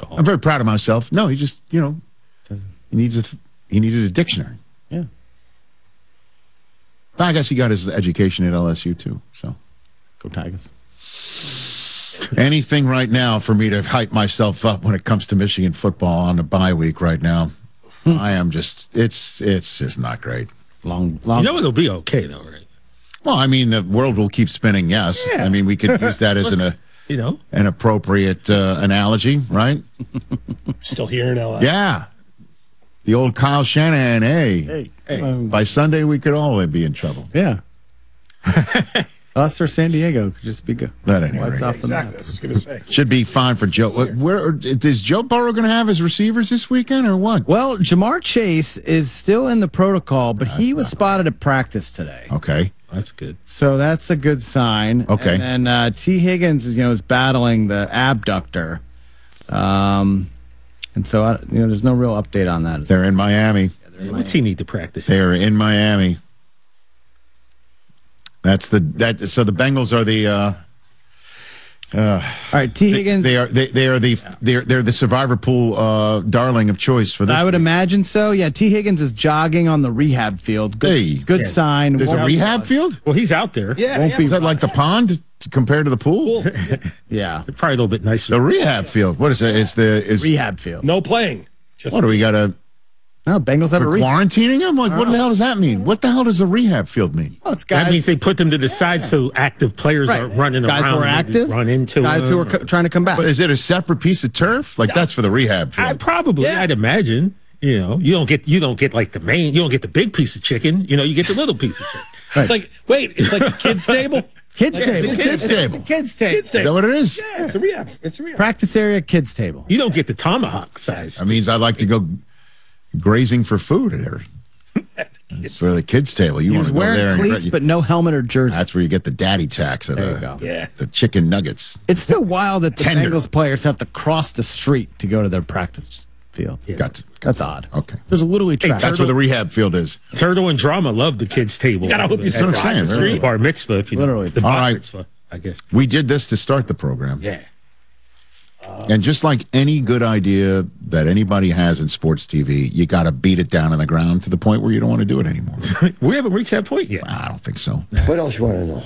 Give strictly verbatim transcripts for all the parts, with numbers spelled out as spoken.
call. I'm very proud of myself. No, he just, you know, he needs a th- he needed a dictionary. Yeah. I guess he got his education at L S U too. So, go Tigers. Anything right now for me to hype myself up when it comes to Michigan football on the bye week right now. Hmm. I am just it's it's just not great. Long, long. You know it'll be okay though, right? Well, I mean the world will keep spinning. Yes, yeah. I mean we could use that as an a you know an appropriate uh, analogy, right? Still here in L A. Yeah, the old Kyle Shanahan. Hey, Hey, Hey. um, by Sunday we could all be in trouble. yeah. Us or San Diego could just be good. At any Wiped rate. off the Exactly. I map. was just going to say. Should be fine for Joe. Where is Joe Burrow going to have his receivers this weekend or what? Well, Jamar Chase is still in the protocol, but he was spotted at practice today. Okay. that's good. So that's a good sign. Okay. And then uh, T. Higgins is, you know, is battling the abductor. Um, and so, I, you know, there's no real update on that. They're in Miami. What's he need to practice? They're in Miami. That's the that. So the Bengals are the. Uh, uh, All right, T. Higgins. They are they, they are the they're they're the survivor pool uh, darling of choice for this. I would week. imagine so. Yeah, T. Higgins is jogging on the rehab field. Good, Hey. good Yeah. sign. There's a Won't- rehab field. Well, he's out there. Yeah, Won't yeah. be- Is that like the pond compared to the pool? Yeah, Probably a little bit nicer. The rehab field. What is it? Is the is rehab field. No playing. Just what do we got to No, Bengals have a we're rehab. quarantining them? Like what the hell does that mean? What the hell does a rehab field mean? Oh, it's guys. That means they put them to the side so active players Right. are running guys around. who are and maybe active, run into guys them. who are co- trying to come back. But is it a separate piece of turf? Like that's for the rehab I field. probably, Yeah. I'd imagine. You know, you don't get you don't get like the main. You don't get the big piece of chicken. You know, you get the little piece of chicken. It's like, wait, it's like a kid's table? kids Yeah, table. kids Kids table. Kids table. Kids Is that table. what it is? Yeah, it's a rehab. It's a rehab. Practice area, kids table. You don't get the tomahawk size. That means I'd like to go grazing for food there. It's for the kids' table. You He want was to go there wearing and cleats, but no helmet or jersey. that's where you get the daddy tax of There you the, go. Yeah. the chicken nuggets. It's still wild that the Tender. Bengals players have to cross the street to go to their practice field. Got to, That's odd. okay. There's a little track. That's where the rehab field is. Turtle and Drama love the kids' table. gotta hope you At said what I'm saying, the really. street bar mitzvah. If you know, Literally. the All bar right. mitzvah, I guess. We did this to start the program. Yeah. And just like any good idea that anybody has in sports T V, you got to beat it down on the ground to the point where you don't want to do it anymore. We haven't reached that point yet. I don't think so. What else you want to know?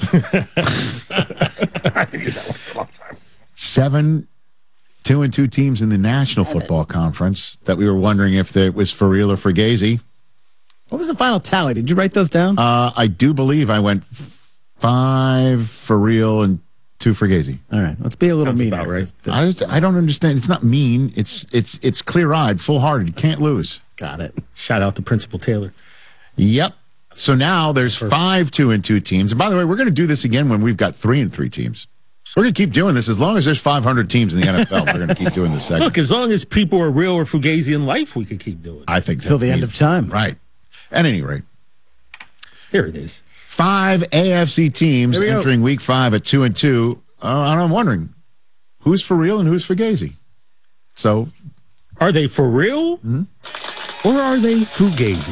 I think he's that one for a long time. Seven two and two teams in the National Football Conference that we were wondering if it was for real or for Gazy. What was the final tally? Did you write those down? Uh, I do believe I went five for real and two for Gazy. All right, let's be a little Sounds mean. about right. I, just, I don't understand. It's not mean. It's it's it's clear eyed, full hearted. You can't lose. Got it. Shout out to Principal Taylor. Yep. So now there's five two and two teams. And by the way, we're going to do this again when we've got three and three teams. We're going to keep doing this as long as there's five hundred teams in the N F L. We're going to keep doing this segment. Look, as long as people are real or fugazi in life, we could keep doing it. I think Till that the end means- of time. Right. At any rate, Here it is. five A F C teams Here we go. entering week five at two and two. Uh, and I'm wondering who's for real and who's for Gazy. So Are they for real? Mm-hmm. Or are they fugazi?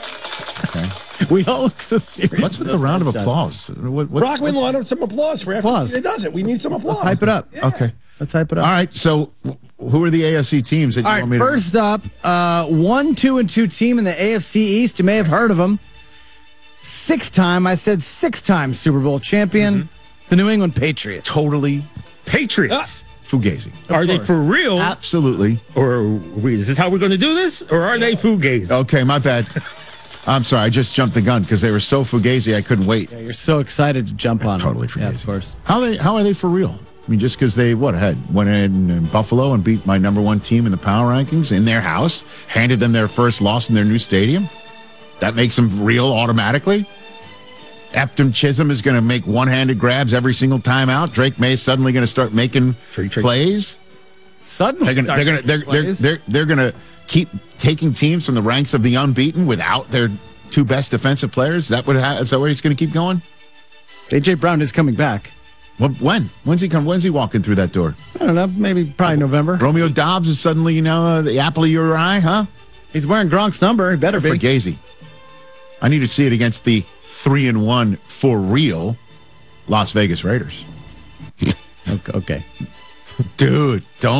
We all look so serious. what's with the round of applause? What, what, Brock, we want some applause for after Applause. it does it. We need some applause. Let's hype it up. Okay. Let's hype it up. All right. So who are the A F C teams that you All want right, me to first up, uh, one, two, and two team in the A F C East. You may have heard of them. Six-time, I said six-time Super Bowl champion, the New England Patriots. totally Patriots. Fugazi? Are they course. for real? Absolutely. Or are we, is this how we're going to do this? Or are they fugazi? Okay, my bad. I'm sorry. I just jumped the gun because they were so fugazi I couldn't wait. Yeah, you're so excited to jump on Totally them. Yeah, fugazi. of course. How are they? How are they for real? I mean, just because they what had went in, in Buffalo and beat my number one team in the power rankings in their house, handed them their first loss in their new stadium. That makes them real automatically. Efton Chisholm is going to make one-handed grabs every single time out. Drake May is suddenly going to start making Trick, trick. plays. Suddenly, They're going to they're going to they're they're, they're, they're going to keep taking teams from the ranks of the unbeaten without their two best defensive players. Is that what ha- is that where he's going to keep going? A J Brown is coming back. Well, when? When's he come? When's he walking through that door? I don't know, maybe probably November. Romeo Dobbs is suddenly, you know, uh, the apple of your eye, huh? He's wearing Gronk's number. He better For be. Gazy. I need to see it against the three and one for real Las Vegas Raiders. Okay. okay. Dude, don't.